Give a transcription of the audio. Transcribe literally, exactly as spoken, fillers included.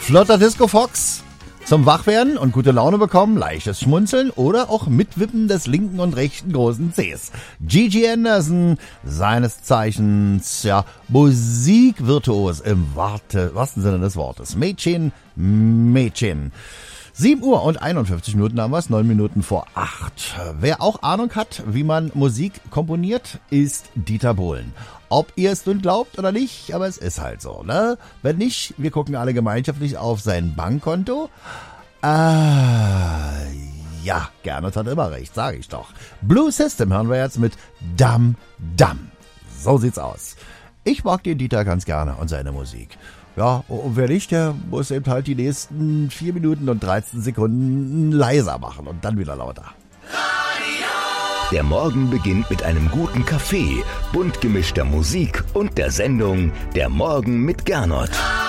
Flotter Disco Fox. Zum Wachwerden und gute Laune bekommen, leichtes Schmunzeln oder auch Mitwippen des linken und rechten großen Cs. Gigi Anderson, seines Zeichens, ja, Musikvirtuos im Warte, wahrsten Sinne des Wortes. Mädchen, Mädchen. sieben Uhr und einundfünfzig Minuten haben wir es, neun Minuten vor acht. Wer auch Ahnung hat, wie man Musik komponiert, ist Dieter Bohlen. Ob ihr es nun glaubt oder nicht, aber es ist halt so, ne? Wenn nicht, wir gucken alle gemeinschaftlich auf sein Bankkonto. Ah, ja, Gernot hat immer recht, sage ich doch. Blue System hören wir jetzt mit Dam Dam. So sieht's aus. Ich mag den Dieter ganz gerne und seine Musik. Ja, und wer nicht, der muss eben halt die nächsten vier Minuten und dreizehn Sekunden leiser machen und dann wieder lauter. Der Morgen beginnt mit einem guten Kaffee, bunt gemischter Musik und der Sendung Der Morgen mit Gernot.